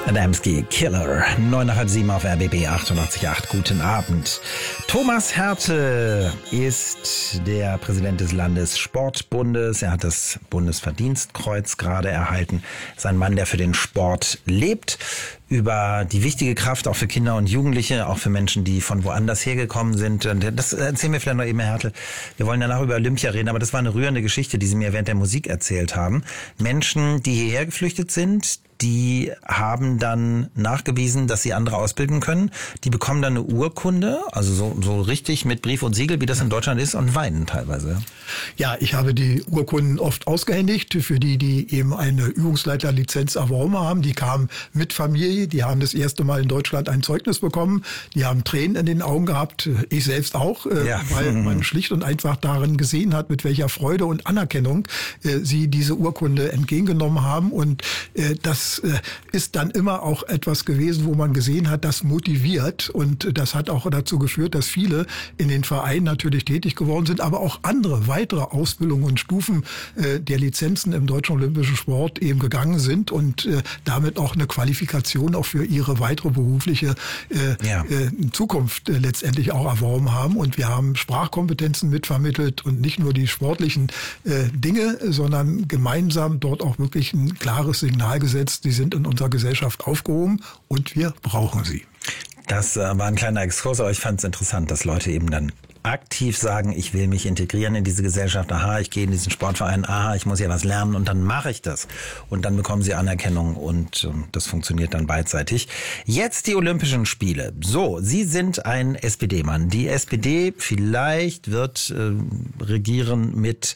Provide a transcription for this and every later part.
Adamski Killer, 9:07 auf RBB 88.8. Guten Abend. Thomas Hertel ist der Präsident des Landessportbundes. Er hat das Bundesverdienstkreuz gerade erhalten. Ist ein Mann, der für den Sport lebt. Über die wichtige Kraft auch für Kinder und Jugendliche, auch für Menschen, die von woanders hergekommen sind. Und das erzählen wir vielleicht noch eben, Herr Hertel. Wir wollen danach über Olympia reden, aber das war eine rührende Geschichte, die Sie mir während der Musik erzählt haben. Menschen, die hierher geflüchtet sind, die haben dann nachgewiesen, dass sie andere ausbilden können. Die bekommen dann eine Urkunde, also so richtig mit Brief und Siegel, wie das in Deutschland ist, und weinen teilweise. Ja, ich habe die Urkunden oft ausgehändigt für die eben eine Übungsleiterlizenz erworben haben. Die kamen mit Familie, die haben das erste Mal in Deutschland ein Zeugnis bekommen. Die haben Tränen in den Augen gehabt, ich selbst auch, weil man schlicht und einfach darin gesehen hat, mit welcher Freude und Anerkennung sie diese Urkunde entgegengenommen haben. Und das ist dann immer auch etwas gewesen, wo man gesehen hat, das motiviert. Und das hat auch dazu geführt, dass viele in den Vereinen natürlich tätig geworden sind, aber auch andere weitere Ausbildungen und Stufen der Lizenzen im Deutschen Olympischen Sport eben gegangen sind und damit auch eine Qualifikation auch für ihre weitere berufliche Zukunft letztendlich auch erworben haben. Und wir haben Sprachkompetenzen mitvermittelt und nicht nur die sportlichen Dinge, sondern gemeinsam dort auch wirklich ein klares Signal gesetzt. Die sind in unserer Gesellschaft aufgehoben und wir brauchen sie. Das war ein kleiner Exkurs, aber ich fand es interessant, dass Leute eben dann aktiv sagen, ich will mich integrieren in diese Gesellschaft, aha, ich gehe in diesen Sportverein, aha, ich muss ja was lernen und dann mache ich das. Und dann bekommen sie Anerkennung und das funktioniert dann beidseitig. Jetzt die Olympischen Spiele. So, Sie sind ein SPD-Mann. Die SPD vielleicht wird regieren mit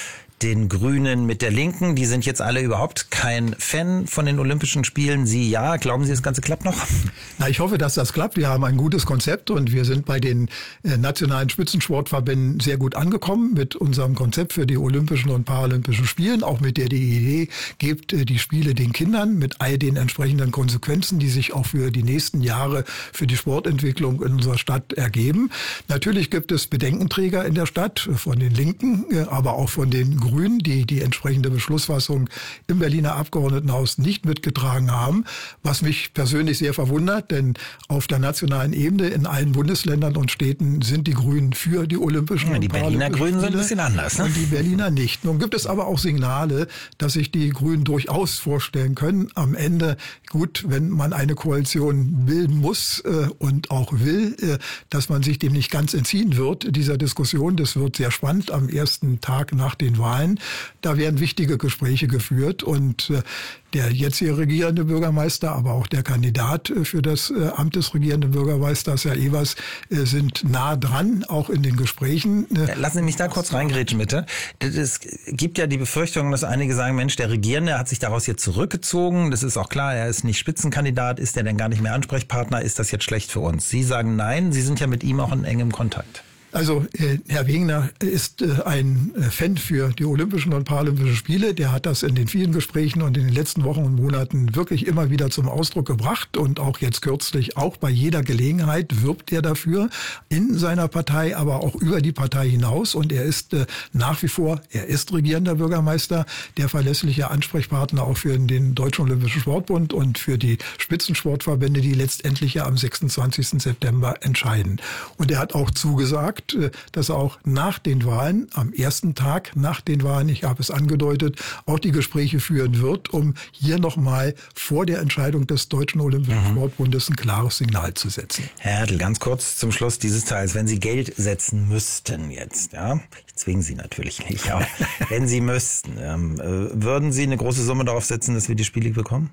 den Grünen, mit der Linken. Die sind jetzt alle überhaupt kein Fan von den Olympischen Spielen. Sie ja, glauben Sie, das Ganze klappt noch? Na, ich hoffe, dass das klappt. Wir haben ein gutes Konzept und wir sind bei den nationalen Spitzensportverbänden sehr gut angekommen mit unserem Konzept für die Olympischen und Paralympischen Spielen. Auch mit der die Idee gibt, die Spiele den Kindern mit all den entsprechenden Konsequenzen, die sich auch für die nächsten Jahre für die Sportentwicklung in unserer Stadt ergeben. Natürlich gibt es Bedenkenträger in der Stadt von den Linken, aber auch von den Grünen, die entsprechende Beschlussfassung im Berliner Abgeordnetenhaus nicht mitgetragen haben, was mich persönlich sehr verwundert, denn auf der nationalen Ebene in allen Bundesländern und Städten sind die Grünen für die Olympischen und die Berliner Grünen sind ein bisschen anders, ne? Und die Berliner nicht. Nun gibt es aber auch Signale, dass sich die Grünen durchaus vorstellen können, am Ende, gut, wenn man eine Koalition bilden muss und auch will, dass man sich dem nicht ganz entziehen wird, dieser Diskussion. Das wird sehr spannend am ersten Tag nach den Wahlen. Da werden wichtige Gespräche geführt und der jetzt hier regierende Bürgermeister, aber auch der Kandidat für das Amt des regierenden Bürgermeisters, Herr Evers, sind nah dran, auch in den Gesprächen. Lassen Sie mich da kurz reingrätschen, bitte. Es gibt ja die Befürchtung, dass einige sagen, Mensch, der Regierende hat sich daraus jetzt zurückgezogen. Das ist auch klar, er ist nicht Spitzenkandidat. Ist er denn gar nicht mehr Ansprechpartner? Ist das jetzt schlecht für uns? Sie sagen nein, Sie sind ja mit ihm auch in engem Kontakt. Also Herr Wegener ist ein Fan für die Olympischen und Paralympischen Spiele. Der hat das in den vielen Gesprächen und in den letzten Wochen und Monaten wirklich immer wieder zum Ausdruck gebracht. Und auch jetzt kürzlich, auch bei jeder Gelegenheit wirbt er dafür in seiner Partei, aber auch über die Partei hinaus. Und er ist nach wie vor, er ist regierender Bürgermeister, der verlässliche Ansprechpartner auch für den Deutschen Olympischen Sportbund und für die Spitzensportverbände, die letztendlich ja am 26. September entscheiden. Und er hat auch zugesagt, dass er auch nach den Wahlen, am ersten Tag nach den Wahlen, ich habe es angedeutet, auch die Gespräche führen wird, um hier nochmal vor der Entscheidung des Deutschen Olympischen Sportbundes ein klares Signal zu setzen. Herr Hertel, ganz kurz zum Schluss dieses Teils. Wenn Sie Geld setzen müssten jetzt, ja, ich zwinge Sie natürlich nicht, aber wenn Sie müssten, würden Sie eine große Summe darauf setzen, dass wir die Spiele bekommen?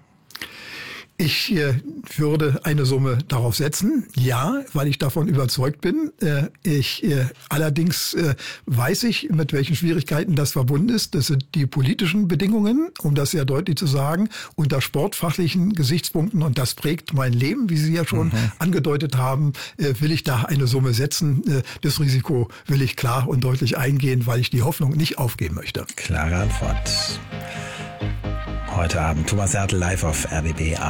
Ich würde eine Summe darauf setzen, ja, weil ich davon überzeugt bin. Allerdings weiß ich, mit welchen Schwierigkeiten das verbunden ist. Das sind die politischen Bedingungen, um das sehr deutlich zu sagen, unter sportfachlichen Gesichtspunkten. Und das prägt mein Leben, wie Sie ja schon angedeutet haben, will ich da eine Summe setzen. Das Risiko will ich klar und deutlich eingehen, weil ich die Hoffnung nicht aufgeben möchte. Klare Antwort. Heute Abend Thomas Hertel live auf RBB 8.